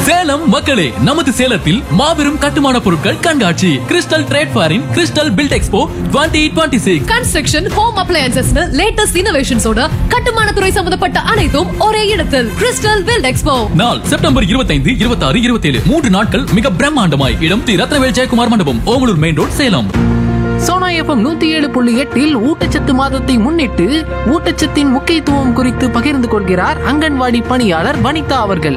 சேலம் மக்களே, நமது சேலத்தில் மாபெரும் கட்டுமான பொருட்கள் கண்காட்சி crystal trade ஃபேரின் crystal build expo 2026. Construction, home appliances, latest இன்னோவேஷன்ஸோட கட்டுமான துறை சம்பந்தப்பட்ட அனைத்தும் ஒரே இடத்தில். Crystal build expo. நாள் செப்டம்பர் 25, 26, 27 3 நாட்கள் மிக பிரம்மாண்டமாய். இடம் தி ரத்னவேல் ஜெயக்குமார் மண்டபம், Omalur main road, Salem. Sona FM 107.8 ஊட்டச்சத்து மாதத்தை முன்னிட்டு ஊட்டச்சத்தின் முக்கியத்துவம் குறித்து பகிர்ந்து கொள்கிறார் அங்கன்வாடி பணியாளர் வனிதா அவர்கள்.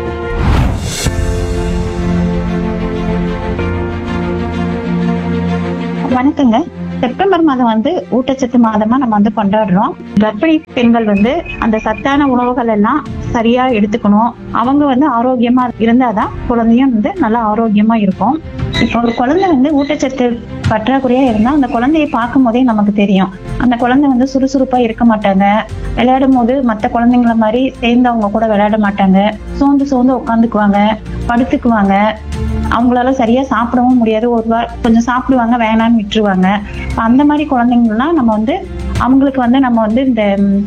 வணக்கங்க. செப்டம்பர் மாதம் ஊட்டச்சத்து மாதமா நம்ம கொண்டாடுறோம். கர்ப்பிணி பெண்கள் அந்த சத்தான உணவுகள் எல்லாம் சரியா எடுத்துக்கணும். அவங்க ஆரோக்கியமா இருந்தாதான் குழந்தையும் நல்லா ஆரோக்கியமா இருக்கும். இப்போ ஒரு குழந்தை ஊட்டச்சத்து பற்றாக்குறையா இருந்தா அந்த குழந்தைய பார்க்கும் போதே நமக்கு தெரியும். அந்த குழந்தை சுறுசுறுப்பா இருக்க மாட்டாங்க. விளையாடும் போது மற்ற குழந்தைங்கள மாதிரி சேர்ந்து அவங்க கூட விளையாட மாட்டாங்க. சோர்ந்து சோர்ந்து உட்காந்துக்குவாங்க, படுத்துக்குவாங்க. அவங்களால சரியா சாப்பிடவும் முடியாது. கொஞ்சம் சாப்பிடுவாங்க, வேணான்னு விட்டுருவாங்க. அந்த மாதிரி குழந்தைங்கலாம் நம்ம அவங்களுக்கு நம்ம இந்த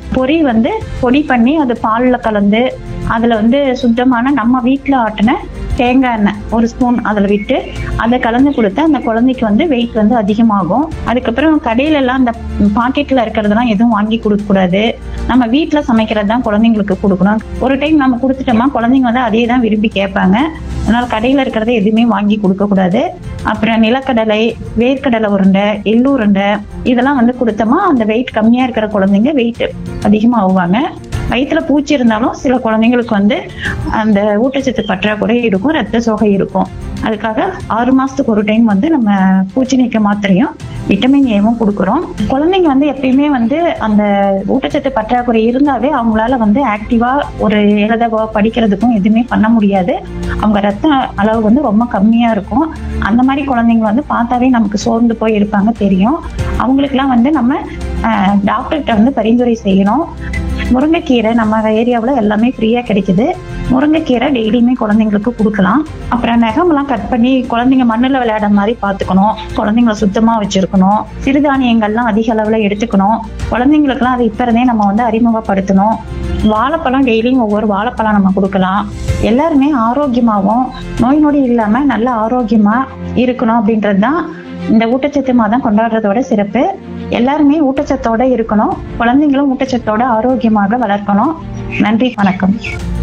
பொடி பண்ணி அது பால்ல கலந்து அதுல சுத்தமான நம்ம வீட்டுல ஆட்டின தேங்காய் எண்ணெய் ஒரு ஸ்பூன் அதுல விட்டு அதை கலந்து கொடுத்தா அந்த குழந்தைக்கு வெயிட் அதிகமாகும். அதுக்கப்புறம் கடையில எல்லாம் அந்த பாக்கெட்ல இருக்கிறதெல்லாம் எதுவும் வாங்கி கொடுக்க கூடாது. நம்ம வீட்டுல சமைக்கிறது தான் குழந்தைங்களுக்கு கொடுக்கணும். ஒரு டைம் நம்ம கொடுத்துட்டோமா குழந்தைங்க அதே தான் விரும்பி கேட்பாங்க. அதனால கடையில இருக்கிறத எதுவுமே வாங்கி கொடுக்க கூடாது. அப்புறம் நிலக்கடலை, வேர்க்கடலை உருண்டை, எள்ளு உருண்டை இதெல்லாம் கொடுத்தோமா அந்த வெயிட் கம்மியா இருக்கிற குழந்தைங்க வெயிட் அதிகமா ஆகுவாங்க. வயிற்றுல பூச்சி இருந்தாலும் சில குழந்தைங்களுக்கு அந்த ஊட்டச்சத்து பற்றாக்குறை இருக்கும், ரத்த சோகை இருக்கும். அதுக்காக 6 மாசத்துக்கு ஒரு டைம் நம்ம பூச்சி நீக்க மாத்திரையும் விட்டமின் ஏவும் கொடுக்குறோம். குழந்தைங்க எப்பயுமே அந்த ஊட்டச்சத்து பற்றாக்குறை இருந்தாவே அவங்களால ஆக்டிவா ஒரு எழுதவோ படிக்கிறதுக்கும் எதுவுமே பண்ண முடியாது. அவங்க ரத்த அளவு ரொம்ப கம்மியா இருக்கும். அந்த மாதிரி குழந்தைங்க பார்த்தாவே நமக்கு சோர்ந்து போய் இருப்பாங்க தெரியும். அவங்களுக்குலாம் நம்ம டாக்டர்கிட்ட பரிந்துரை செய்யணும். முருங்கைக்கீரை நம்ம ஏரியாவில் எல்லாமே ஃப்ரீயா கிடைக்குது. முருங்கைக்கீரை டெய்லியுமே குழந்தைங்களுக்கு கொடுக்கலாம். அப்புறம் நகமெல்லாம் கட் பண்ணி குழந்தைங்க மண்ணுல விளையாட மாதிரி பார்த்துக்கணும். குழந்தைங்களை சுத்தமா வச்சிருக்கணும். சிறுதானியங்கள்லாம் அதிக அளவுல எடுத்துக்கணும். குழந்தைங்களுக்குலாம் அதை இப்ப இருந்தே நம்ம அறிமுகப்படுத்தணும். வாழைப்பழம் டெய்லியும் ஒவ்வொரு வாழைப்பழம் நம்ம கொடுக்கலாம். எல்லாருமே ஆரோக்கியமாகவும் நோய் நொடி இல்லாம நல்ல ஆரோக்கியமா இருக்கணும் அப்படின்றதுதான் இந்த ஊட்டச்சத்து மாதம் கொண்டாடுறதோட சிறப்பு. எல்லாருமே ஊட்டச்சத்தோட இருக்கணும். குழந்தைங்களும் ஊட்டச்சத்தோட ஆரோக்கியமாக வளர்க்கணும். நன்றி, வணக்கம்.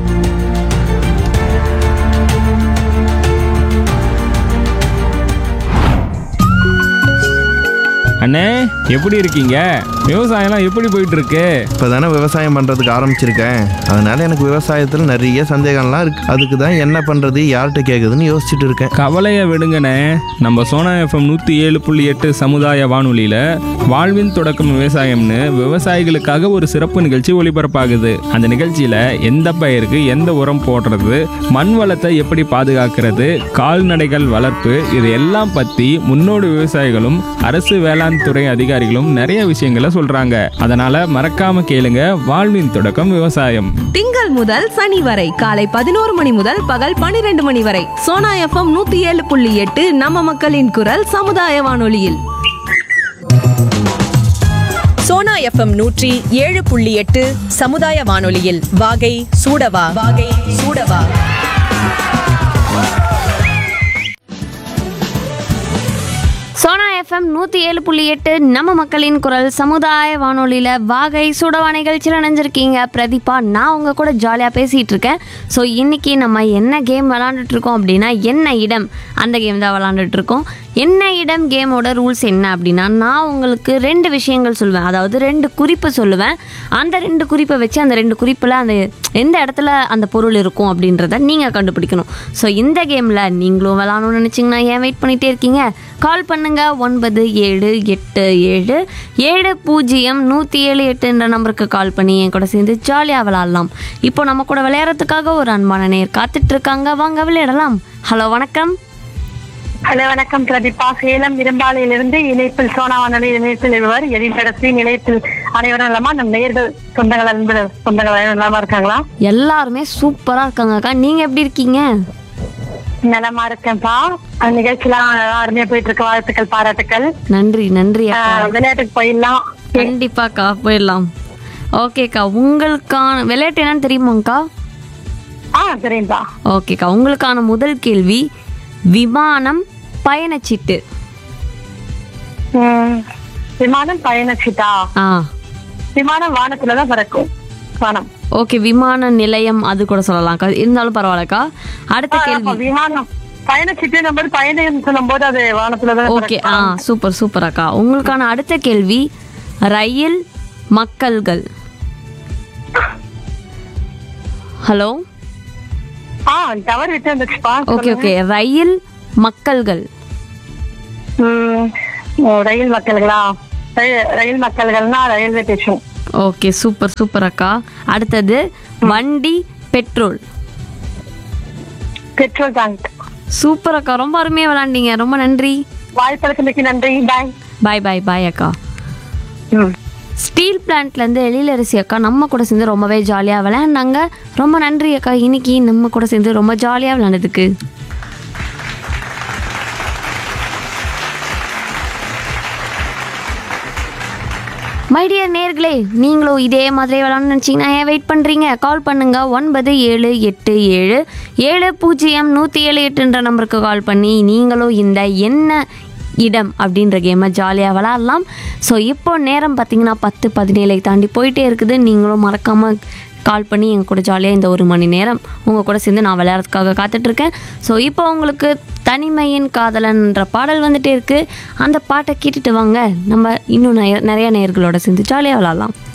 அண்ணே, எப்படி இருக்கீங்க? விவசாயம்லாம் எப்படி போயிட்டு இருக்கு? இப்போதானே விவசாயம் பண்ணுறதுக்கு ஆரம்பிச்சிருக்கேன். அதனால எனக்கு விவசாயத்தில் நிறைய சந்தேகம்லாம் இருக்கு. அதுக்கு தான் என்ன பண்ணுறது, யார்கிட்ட கேட்குதுன்னு யோசிச்சுட்டு இருக்கேன். கவலையை விடுங்கண்ணே. நம்ம சோனா எஃப்எம் 107.8 சமுதாய வானொலியில் வாழ்வின் தொடக்கம் விவசாயம்னு விவசாயிகளுக்காக ஒரு சிறப்பு நிகழ்ச்சி ஒளிபரப்பாகுது. அந்த நிகழ்ச்சியில் எந்த பயிருக்கு எந்த உரம் போடுறது, மண் வளத்தை எப்படி பாதுகாக்கிறது, கால்நடைகள் வளர்ப்பு, இது எல்லாம் பற்றி முன்னோடி விவசாயிகளும் அரசு வேளாண் துறை அதிகாரிகளும் நிறைய விஷயங்களை சொல்றாங்க. அதனால மறக்காம கேளுங்க. வாழ்வின் தொடக்கம் விவசாயம். திங்கள் முதல் சனி வரை காலை 11 மணி முதல் பகல் 12 மணி வரை சோனா எஃப்எம் 107.8 நம்ம மக்களின் குரல் சமுதாய வானொலியில். சோனா எஃப்எம் 107.8 சமுதாய வானொலியில் வாகை சூடவா. சோனா எஃப்எம் 107.8 நம்ம மக்களின் குரல் சமுதாய வானொலியில் வாகை சூடவா நிகழ்ச்சியில் நினைஞ்சிருக்கீங்க. பிரதீபா, நான் உங்கள் கூட ஜாலியாக பேசிகிட்டு இருக்கேன். ஸோ இன்றைக்கி நம்ம என்ன கேம் விளாண்டுட்ருக்கோம் அப்படின்னா என்ன இடம், அந்த கேம் தான் விளாண்டுட்ருக்கோம். என்ன இடம் கேமோட ரூல்ஸ் என்ன அப்படின்னா, நான் உங்களுக்கு 2 விஷயங்கள் சொல்லுவேன். அதாவது 2 குறிப்பு சொல்லுவேன். அந்த 2 குறிப்பை வச்சு அந்த 2 குறிப்பில் அந்த எந்த இடத்துல அந்த பொருள் இருக்கும் அப்படின்றத நீங்கள் கண்டுபிடிக்கணும். ஸோ இந்த கேமில் நீங்களும் விளாடணும்னு நினச்சிங்கன்னா ஏன் வெயிட் பண்ணிகிட்டே இருக்கீங்க? கால் பண்ணுங்கள் 9787070178 என்ற நம்பருக்கு கால் பண்ணி என் கூட சேர்ந்து ஜாலியாக விளாட்லாம். இப்போ நம்ம கூட விளையாடுறதுக்காக ஒரு அன்பான நேர் காத்துட்ருக்காங்க. வாங்க விளையாடலாம். ஹலோ, வணக்கம். ஹலோ, வணக்கம் பிரதீபா. சேலம் இரும்பாலையிலிருந்து இணைப்பில் சோனா வானொலி இணைப்பில் இருவர் எதிர்படத்தின் இணைப்பில் அனைவரும் நலமா? நம் நேயர்கள் சொந்தங்கள் அன்பு சொந்தங்கள் நலமா இருக்காங்களா? எல்லாருமே சூப்பரா இருக்காங்கக்கா. நீங்க எப்படி இருக்கீங்க? நலமா இருக்கேன்ப்பா. நிகழ்ச்சியெல்லாம் அருமையா போயிட்டு இருக்கு. வாழ்த்துக்கள், பாராட்டுக்கள். நன்றி நன்றி. விளையாட்டுக்கு போயிடலாம். கண்டிப்பாக்கா, போயிடலாம். ஓகேக்கா, உங்களுக்கான விளையாட்டு என்னன்னு தெரியுமாக்கா? தெரியும்பா. ஓகேக்கா, உங்களுக்கான முதல் கேள்வி விமானம் பயணச்சீட்டு. விமானம் பயணச்சீட்டா? விமானம் வானத்துலதான் பறக்கும். வானம். ஓகே, விமான நிலையம் அது கூட சொல்லலாம்க்கா, இருந்தாலும் பரவாயில்லக்கா. அடுத்த கேள்வி விமானம் பயணச்சீட்டு நம்பர் பயணம் சொல்லும் போது அது வானத்துலதான். ஓகே, சூப்பர் சூப்பர் அக்கா. உங்களுக்கான அடுத்த கேள்வி ரயில் மக்கள்கள். ஹலோ, டவர் விட்டு வந்துச்சுப்பா. ஓகே ஓகே, ரயில் மக்கள்கள். ரயில் மக்கள்களா? ரயில் மக்கள்கள்னா railway station. Okay, super super அக்கா. அடுத்தது வண்டி பெட்ரோல். Petrol tank. சூப்பர் அக்கா, ரொம்ப அருமையா விளையாண்டீங்க, ரொம்ப நன்றி. வாய்ப்பளித்தமைக்கு நன்றி. பாய் பாய் பாய் பாய் அக்கா. ஸ்டீல் பிளான்ட்லேருந்து எழிலரசி அக்கா நம்ம கூட சேர்ந்து ரொம்பவே ஜாலியாக விளையாண்டாங்க. ரொம்ப நன்றி அக்கா, இன்னைக்கு நம்ம கூட சேர்ந்து ரொம்ப ஜாலியாக விளையாண்டதுக்கு. மைடியர் நேர்களே, நீங்களும் இதே மாதிரி விளாட்னு நினச்சிங்கன்னா ஏன் வெயிட் பண்ணுறீங்க? கால் பண்ணுங்க 9787070178 நம்பருக்கு கால் பண்ணி நீங்களும் இந்த என்ன இடம் அப்படின்ற கேமை ஜாலியாக விளாட்லாம். ஸோ இப்போ நேரம் பார்த்தீங்கன்னா 10:17 தாண்டி போயிட்டே இருக்குது. நீங்களும் மறக்காமல் கால் பண்ணி எங்கள் கூட ஜாலியாக இந்த 1 மணி நேரம் உங்கள் கூட சேர்ந்து நான் விளையாடுறதுக்காக காத்துட்ருக்கேன். ஸோ இப்போ உங்களுக்கு தனிமையின் காதலன்ற பாடல் வந்துட்டே இருக்குது. அந்த பாட்டை கேட்டுட்டு வாங்க, நம்ம இன்னும் நிறைய நேயர்களோட சேர்ந்து ஜாலியாக விளாட்லாம்.